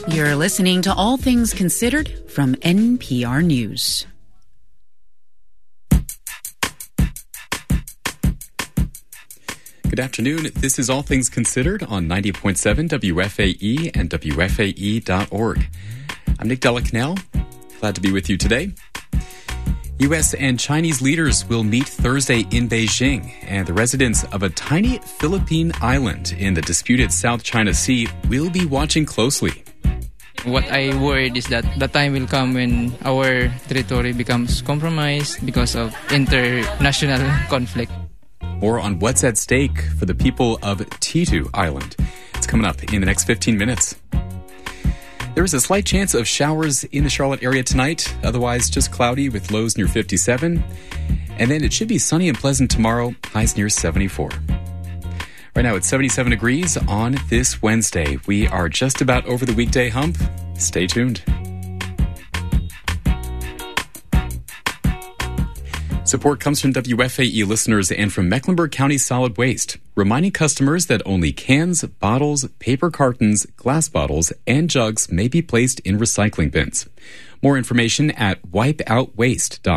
You're listening to All Things Considered from NPR News. Good afternoon. This is All Things Considered on 90.7 WFAE and WFAE.org. I'm Nick Della-Canal. Glad to be with you today. U.S. and Chinese leaders will meet Thursday in Beijing, and the residents of a tiny Philippine island in the disputed South China Sea will be watching closely. What I worried is that the time will come when our territory becomes compromised because of international conflict. More on what's at stake for the people of Titu Island. It's coming up in the next 15 minutes. There is a slight chance of showers in the Charlotte area tonight, otherwise just cloudy with lows near 57. And then it should be sunny and pleasant tomorrow, highs near 74. Right now it's 77 degrees on this Wednesday. We are just about over the weekday hump. Stay tuned. Support comes from WFAE listeners and from Mecklenburg County Solid Waste, reminding customers that only cans, bottles, paper cartons, glass bottles, and jugs may be placed in recycling bins. More information at wipeoutwaste.com.